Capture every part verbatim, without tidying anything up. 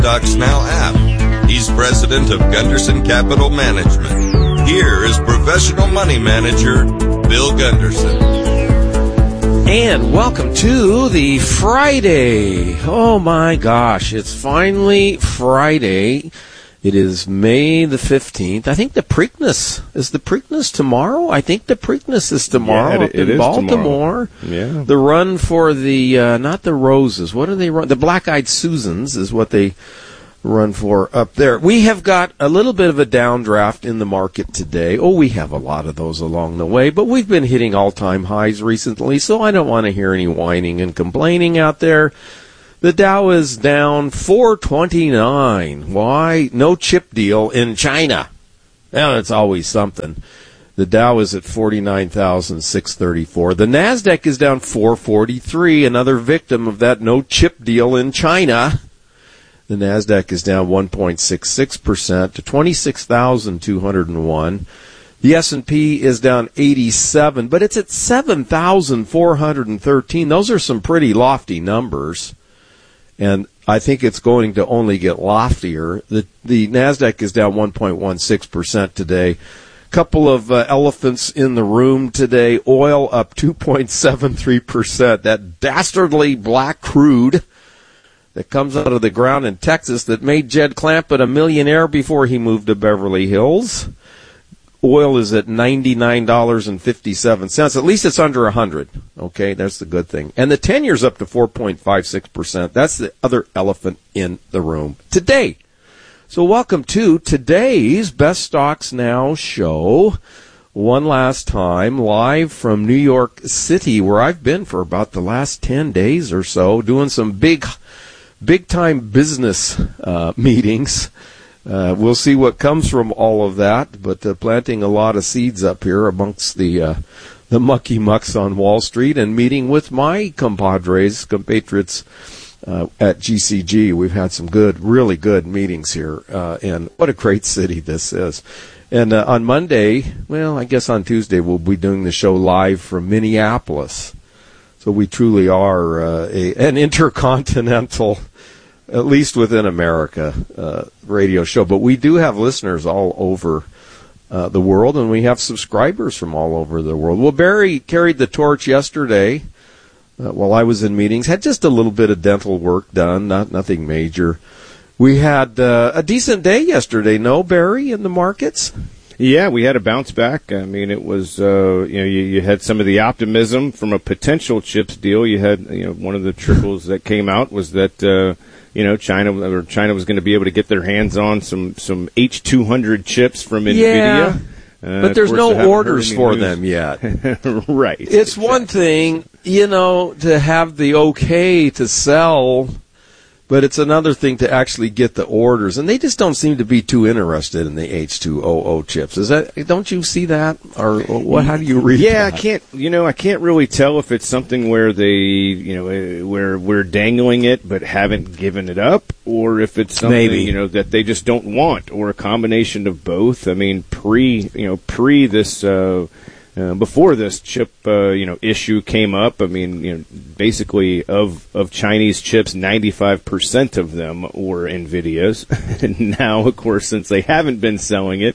Stocks Now app. He's president of Gunderson Capital Management. Here is professional money manager Bill Gunderson. And welcome to the Friday. Oh my gosh, it's finally Friday. It is May the fifteenth. I think the Preakness, is the Preakness tomorrow? I think the Preakness is tomorrow yeah, it, up it in is Baltimore. Tomorrow. Yeah. The run for the, uh, not the Roses, what do they run? The Black-Eyed Susans is what they run for up there. We have got a little bit of a downdraft in the market today. Oh, we have a lot of those along the way, but we've been hitting all-time highs recently, so I don't want to hear any whining and complaining out there. The Dow is down four twenty-nine. Why? No chip deal in China. Well, it's always something. The Dow is at forty-nine thousand six hundred thirty-four. The NASDAQ is down four forty-three, another victim of that no chip deal in China. The NASDAQ is down one point six six percent to twenty-six thousand two hundred one. The S and P is down eighty-seven, but it's at seven thousand four hundred thirteen. Those are some pretty lofty numbers. And I think it's going to only get loftier. The the NASDAQ is down one point one six percent today. Couple of uh, elephants in the room today. Oil up two point seven three percent. That dastardly black crude that comes out of the ground in Texas that made Jed Clampett a millionaire before he moved to Beverly Hills. Oil is at ninety-nine dollars and fifty-seven cents. At least it's under one hundred. Okay, that's the good thing. And the ten-year's up to four point five six percent. That's the other elephant in the room today. So welcome to today's Best Stocks Now show. One last time, live from New York City, where I've been for about the last ten days or so, doing some big, big-time business uh, meetings. Uh, we'll see what comes from all of that, but uh, planting a lot of seeds up here amongst the uh, the mucky mucks on Wall Street and meeting with my compadres, compatriots uh, at G C G. We've had some good, really good meetings here, uh, and what a great city this is. And uh, on Monday, well, I guess on Tuesday, we'll be doing the show live from Minneapolis. So we truly are uh, a, an intercontinental, at least within America, uh, radio show. But we do have listeners all over uh, the world, and we have subscribers from all over the world. Well, Barry carried the torch yesterday uh, while I was in meetings. Had just a little bit of dental work done, not nothing major. We had uh, a decent day yesterday, no, Barry, in the markets? Yeah, we had a bounce back. I mean, it was, uh, you know, you, you had some of the optimism from a potential chips deal. You had, you know, one of the trickles that came out was that, uh, you know, China or China was going to be able to get their hands on some, some H two hundred chips from NVIDIA. Yeah, uh, but there's no orders for news. them yet. Right. It's exactly. one thing, you know, to have the okay to sell, but it's another thing to actually get the orders, and they just don't seem to be too interested in the H two hundred chips. Is that? Don't you see that, or what? How do you read? Yeah, that? I can't. You know, I can't really tell if it's something where they, you know, uh, where we're dangling it but haven't given it up, or if it's something, Maybe. you know, that they just don't want, or a combination of both. I mean, pre, you know, pre this. Uh, Uh, before this chip, uh, you know, issue came up, I mean, you know, basically of, of Chinese chips, ninety-five percent of them were NVIDIA's. And now, of course, since they haven't been selling it,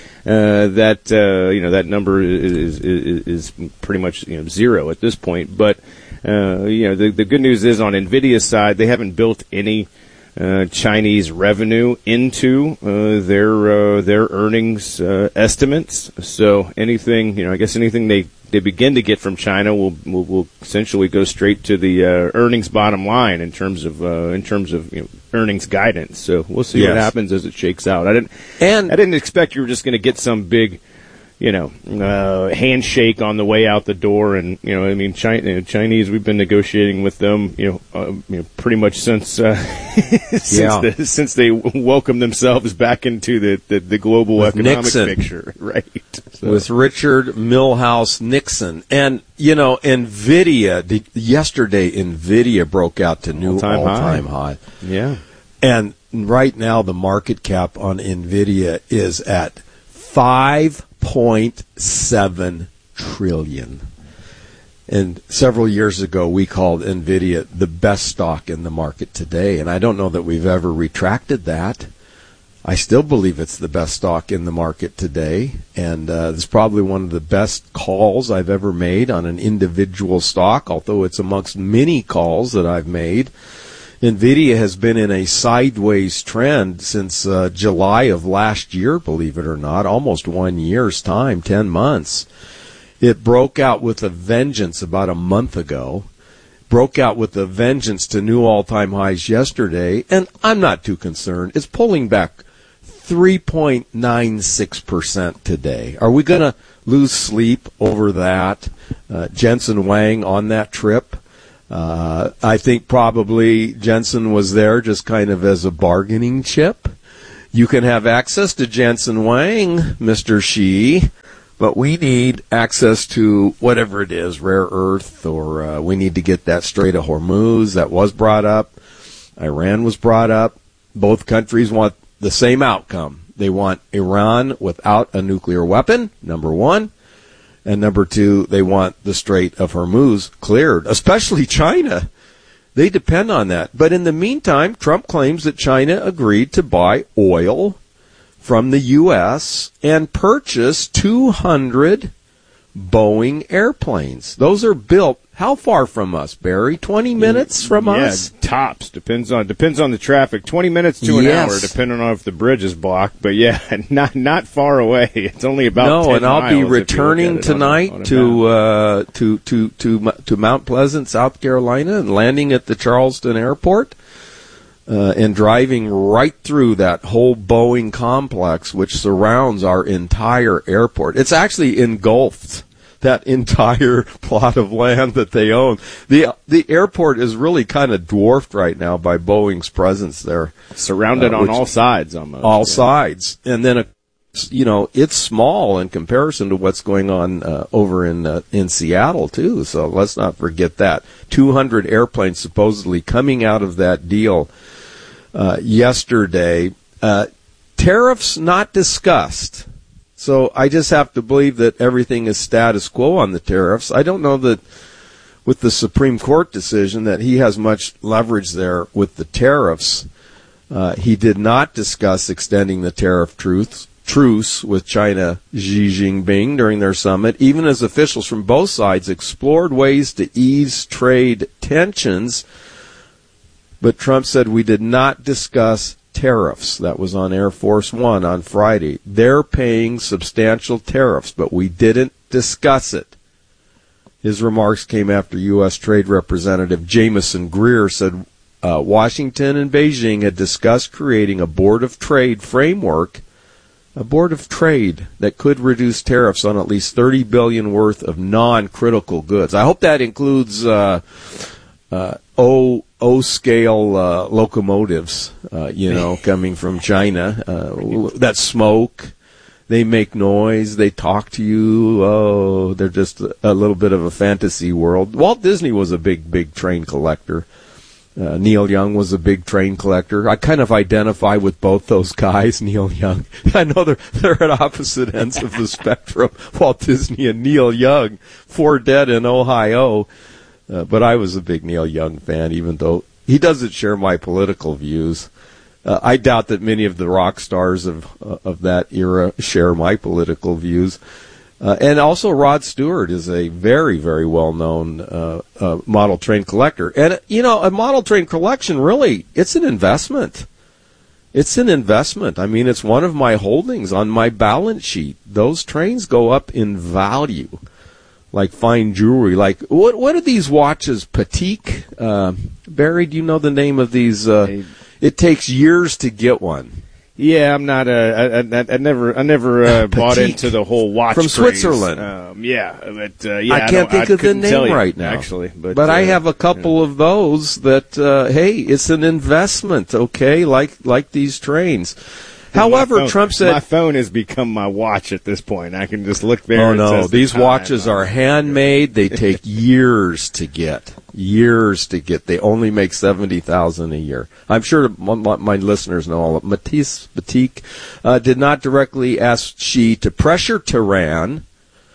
uh, that, uh, you know, that number is, is, is pretty much, you know, zero at this point. But, uh, you know, the, the good news is on NVIDIA's side, they haven't built any Uh, Chinese revenue into uh, their uh, their earnings uh, estimates. So anything, you know, I guess anything they, they begin to get from China will will, will essentially go straight to the uh, earnings bottom line in terms of uh, in terms of you know, earnings guidance. So we'll see yes. what happens as it shakes out. I didn't and I didn't expect you were just going to get some big, you know, uh, handshake on the way out the door. And, you know, I mean, China, you know, Chinese, we've been negotiating with them, you know, uh, you know pretty much since, uh, since, yeah. the, since they welcomed themselves back into the, the, the global with economic Nixon. picture. Right. So. With Richard Milhous Nixon. And, you know, NVIDIA, the, yesterday NVIDIA broke out to new All-time all-time high. high. Yeah. And right now the market cap on NVIDIA is at five point seven trillion. And several years ago, we called NVIDIA the best stock in the market today. And I don't know that we've ever retracted that. I still believe it's the best stock in the market today. And uh, it's probably one of the best calls I've ever made on an individual stock, although it's amongst many calls that I've made. NVIDIA has been in a sideways trend since uh, July of last year, believe it or not, almost one year's time, ten months. It broke out with a vengeance about a month ago, broke out with a vengeance to new all-time highs yesterday, and I'm not too concerned. It's pulling back three point nine six percent today. Are we going to lose sleep over that? Uh, Jensen Huang on that trip. Uh, I think probably Jensen was there just kind of as a bargaining chip. You can have access to Jensen Huang, Mister Xi, but we need access to whatever it is, rare earth, or uh, we need to get that Strait of Hormuz that was brought up. Iran was brought up. Both countries want the same outcome. They want Iran without a nuclear weapon, number one. And number two, they want the Strait of Hormuz cleared, especially China. They depend on that. But in the meantime, Trump claims that China agreed to buy oil from the U S and purchase two hundred Boeing airplanes. Those are built how far from us, Barry? twenty minutes from yeah, us? Tops. Depends on depends on the traffic. twenty minutes to an yes. hour, depending on if the bridge is blocked. But yeah, not not far away. It's only about no, ten and I'll be miles returning tonight on a, on a to, uh, to to to to Mount Pleasant, South Carolina, and landing at the Charleston Airport. Uh, and driving right through that whole Boeing complex, which surrounds our entire airport. It's actually engulfed that entire plot of land that they own. The the airport is really kind of dwarfed right now by Boeing's presence there. Surrounded uh, on all sides almost. All yeah. sides. And then, uh, you know, it's small in comparison to what's going on uh, over in uh, in Seattle, too. So let's not forget that. two hundred airplanes supposedly coming out of that deal uh, yesterday. Uh, tariffs not discussed. So I just have to believe that everything is status quo on the tariffs. I don't know that with the Supreme Court decision that he has much leverage there with the tariffs. Uh, he did not discuss extending the tariff truce, truce with China Xi Jinping during their summit, even as officials from both sides explored ways to ease trade tensions. But Trump said we did not discuss tariffs. That was on Air Force One on Friday. They're paying substantial tariffs, but we didn't discuss it. His remarks came after U S. Trade Representative Jameson Greer said uh, Washington and Beijing had discussed creating a Board of Trade framework, a Board of Trade that could reduce tariffs on at least thirty billion dollars worth of non-critical goods. I hope that includes uh, uh, O O-scale uh, locomotives, uh, you know, coming from China uh, that smoke. They make noise. They talk to you. Oh, they're just a little bit of a fantasy world. Walt Disney was a big, big train collector. Uh, Neil Young was a big train collector. I kind of identify with both those guys, Neil Young. I know they're they're at opposite ends of the spectrum, Walt Disney and Neil Young, four dead in Ohio. Uh, but I was a big Neil Young fan, even though he doesn't share my political views. Uh, I doubt that many of the rock stars of uh, of that era share my political views. Uh, and also Rod Stewart is a very, very well-known uh, uh, model train collector. And, you know, a model train collection, really, it's an investment. It's an investment. I mean, it's one of my holdings on my balance sheet. Those trains go up in value. Like fine jewelry, like what? What are these watches? Patek, uh, Barry. Do you know the name of these? Uh, it takes years to get one. Yeah, I'm not. Uh, I, I, I never, I never uh, bought into the whole watch from craze. Switzerland. Um, yeah, but uh, yeah, I can't I think I of the name you, right now, actually. But, but uh, I have a couple yeah. of those that. Uh, hey, it's an investment. Okay, like like these trains. However, phone, Trump said... My phone has become my watch at this point. I can just look there Oh, and no. it says the These time. watches are handmade. They take years to get. Years to get. They only make seventy thousand dollars a year. I'm sure my, my listeners know all of it. Matisse Batik uh, did not directly ask Xi to pressure Tehran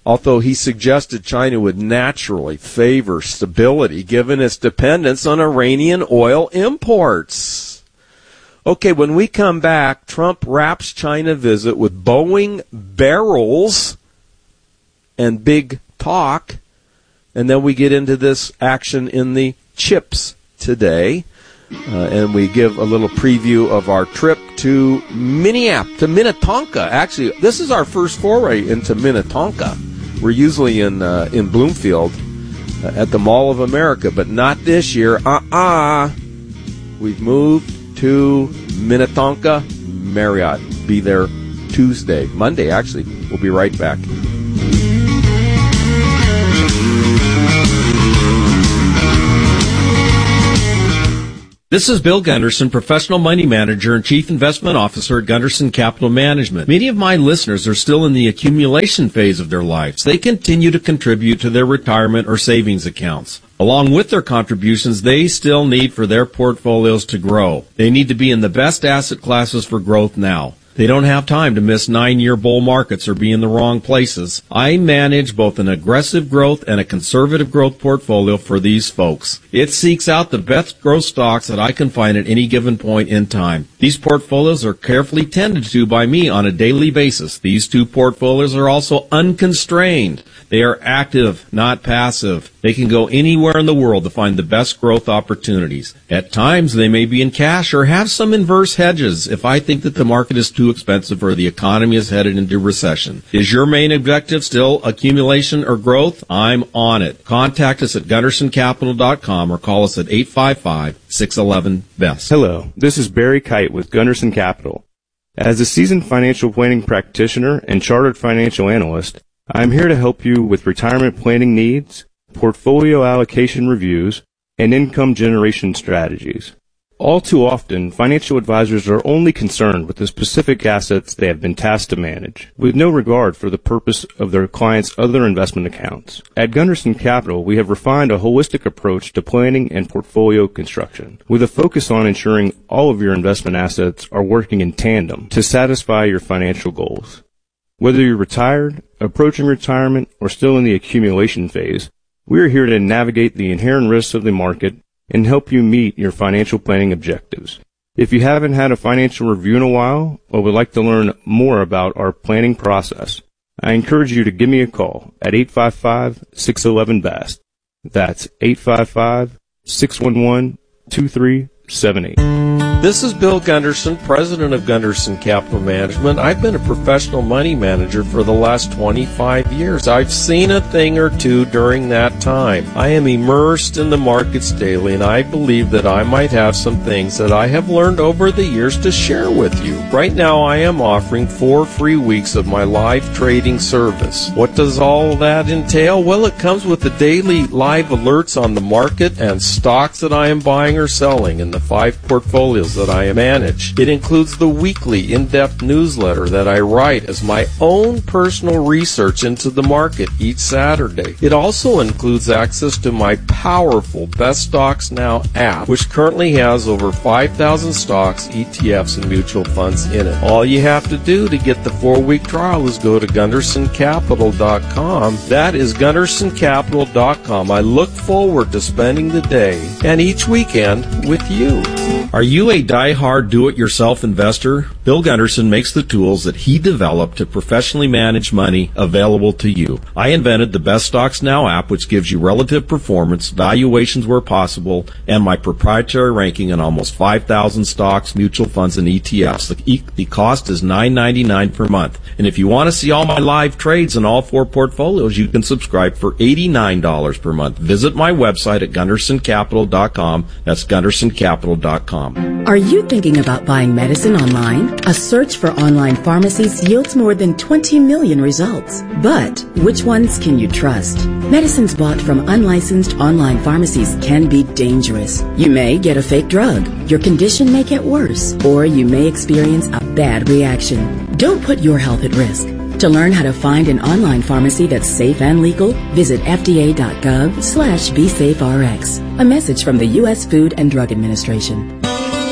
although he suggested China would naturally favor stability given its dependence on Iranian oil imports. Okay, when we come back, Trump wraps China visit with Boeing barrels and big talk, and then we get into this action in the chips today. Uh, and we give a little preview of our trip to Minneapolis, to Minnetonka. Actually, this is our first foray into Minnetonka. We're usually in uh, in Bloomfield uh, at the Mall of America, but not this year. Uh-uh. We've moved to Minnetonka Marriott. Be there Tuesday, Monday, actually. We'll be right back. This is Bill Gunderson, professional money manager and chief investment officer at Gunderson Capital Management. Many of my listeners are still in the accumulation phase of their lives. They continue to contribute to their retirement or savings accounts. Along with their contributions, they still need for their portfolios to grow. They need to be in the best asset classes for growth now. They don't have time to miss nine-year bull markets or be in the wrong places. I manage both an aggressive growth and a conservative growth portfolio for these folks. It seeks out the best growth stocks that I can find at any given point in time. These portfolios are carefully tended to by me on a daily basis. These two portfolios are also unconstrained. They are active, not passive. They can go anywhere in the world to find the best growth opportunities. At times, they may be in cash or have some inverse hedges if I think that the market is too expensive or the economy is headed into recession. Is your main objective still accumulation or growth? I'm on it. Contact us at gunderson capital dot com or call us at eight five five, six one one, B E S T. Hello, this is Barry Kite with Gunderson Capital. As a seasoned financial planning practitioner and chartered financial analyst, I'm here to help you with retirement planning needs, portfolio allocation reviews, and income generation strategies. All too often, financial advisors are only concerned with the specific assets they have been tasked to manage, with no regard for the purpose of their clients' other investment accounts. At Gunderson Capital, we have refined a holistic approach to planning and portfolio construction, with a focus on ensuring all of your investment assets are working in tandem to satisfy your financial goals. Whether you're retired, approaching retirement, or still in the accumulation phase, we are here to navigate the inherent risks of the market and help you meet your financial planning objectives. If you haven't had a financial review in a while or would like to learn more about our planning process, I encourage you to give me a call at eight five five, six one one, B A S T. That's eight five five, six one one, two three seven eight. This is Bill Gunderson, president of Gunderson Capital Management. I've been a professional money manager for the last twenty-five years. I've seen a thing or two during that time. I am immersed in the markets daily, and I believe that I might have some things that I have learned over the years to share with you. Right now, I am offering four free weeks of my live trading service. What does all that entail? Well, it comes with the daily live alerts on the market and stocks that I am buying or selling in the five portfolios that I manage. It includes the weekly in-depth newsletter that I write as my own personal research into the market each Saturday. It also includes access to my powerful Best Stocks Now app, which currently has over five thousand stocks, E T Fs, and mutual funds in it. All you have to do to get the four-week trial is go to gunderson capital dot com. That is gunderson capital dot com. I look forward to spending the day and each weekend with you. Are you a die-hard do-it-yourself investor? Bill Gunderson makes the tools that he developed to professionally manage money available to you. I invented the Best Stocks Now app, which gives you relative performance, valuations where possible, and my proprietary ranking on almost five thousand stocks, mutual funds, and E T Fs. The, e- the cost is nine ninety-nine per month. And if you want to see all my live trades in all four portfolios, you can subscribe for eighty-nine dollars per month. Visit my website at gunderson capital dot com. That's gunderson capital dot com. Are you thinking about buying medicine online? A search for online pharmacies yields more than twenty million results. But which ones can you trust? Medicines bought from unlicensed online pharmacies can be dangerous. You may get a fake drug, your condition may get worse, or you may experience a bad reaction. Don't put your health at risk. To learn how to find an online pharmacy that's safe and legal, visit F D A dot gov slash be safe R X. A message from the U S Food and Drug Administration.